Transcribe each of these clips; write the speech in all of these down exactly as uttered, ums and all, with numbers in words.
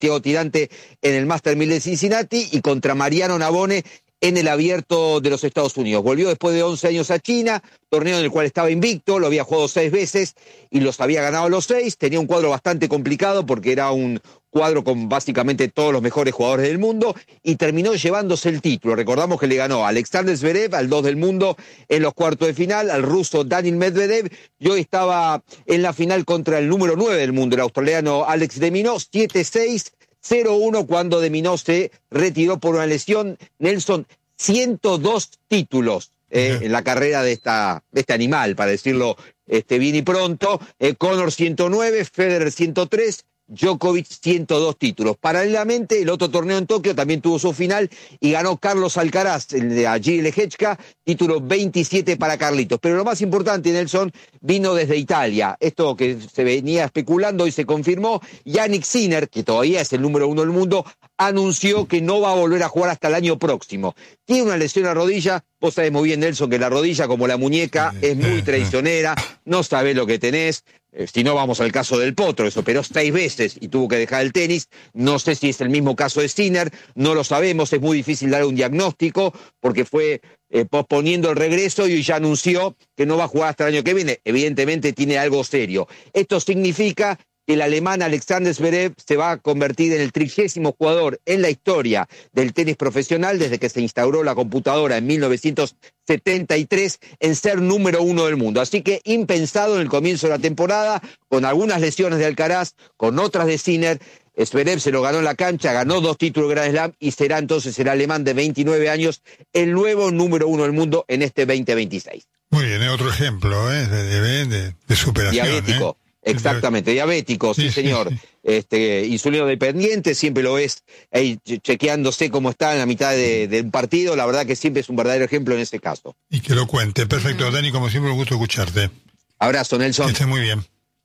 Santiago Tirante en el Master mil de Cincinnati y contra Mariano Navone en el Abierto de los Estados Unidos. Volvió después de once años a China, torneo en el cual estaba invicto, lo había jugado seis veces y los había ganado los seis. Tenía un cuadro bastante complicado porque era un cuadro con básicamente todos los mejores jugadores del mundo y terminó llevándose el título. Recordamos que le ganó a Alexander Zverev, al dos del mundo, en los cuartos de final, al ruso Daniil Medvedev, y hoy estaba en la final contra el número nueve del mundo, el australiano Alex de Minaur, siete seis, cero uno cuando de Minaur se retiró por una lesión. Nelson, ciento dos títulos eh, uh-huh. en la carrera de, esta, de este animal, para decirlo este, bien y pronto. Eh, Connor ciento nueve, Federer ciento tres, Djokovic ciento dos títulos. Paralelamente, el otro torneo en Tokio también tuvo su final y ganó Carlos Alcaraz, el de Agile Lehečka, título veintisiete para Carlitos. Pero lo más importante, Nelson, vino desde Italia. Esto que se venía especulando y se confirmó. Jannik Sinner, que todavía es el número uno del mundo, anunció que no va a volver a jugar hasta el año próximo. Tiene una lesión a rodilla. Vos sabés muy bien, Nelson, que la rodilla, como la muñeca, es muy traicionera. No sabés lo que tenés. Eh, si no, vamos al caso del Potro, que se operó seis veces y tuvo que dejar el tenis. No sé si es el mismo caso de Sinner, no lo sabemos, es muy difícil dar un diagnóstico porque fue eh, posponiendo el regreso y ya anunció que no va a jugar hasta el año que viene. Evidentemente tiene algo serio. Esto significa que el alemán Alexander Zverev se va a convertir en el trigésimo jugador en la historia del tenis profesional desde que se instauró la computadora en mil novecientos setenta y tres en ser número uno del mundo. Así que impensado en el comienzo de la temporada, con algunas lesiones de Alcaraz, con otras de Sinner. Zverev se lo ganó en la cancha, ganó dos títulos de Grand Slam y será entonces el alemán de veintinueve años el nuevo número uno del mundo en este veinte veintiséis. Muy bien, otro ejemplo ¿eh? de, de, de, de superación. Diabético. ¿eh? Exactamente, diabético, sí, sí señor. Sí. Este, insulino dependiente, siempre lo ves ahí chequeándose cómo está en la mitad de, de un partido. La verdad que siempre es un verdadero ejemplo en ese caso. Y que lo cuente. Perfecto, uh-huh. Dani, como siempre, un gusto escucharte. Abrazo, Nelson. Que esté muy bien.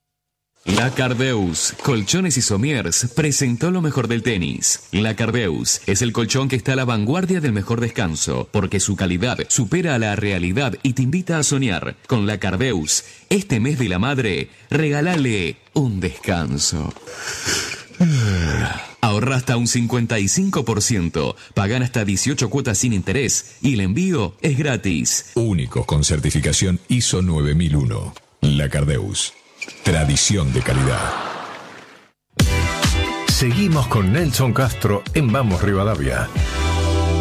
La Cardeus, Colchones y Somiers, presentó lo mejor del tenis. La Cardeus es el colchón que está a la vanguardia del mejor descanso, porque su calidad supera a la realidad y te invita a soñar. Con La Cardeus, este mes de la madre, regálale un descanso. Ahorra hasta un cincuenta y cinco por ciento, pagan hasta dieciocho cuotas sin interés y el envío es gratis. Únicos con certificación I S O nueve mil uno. La Cardeus. Tradición de calidad. Seguimos con Nelson Castro en Vamos Rivadavia.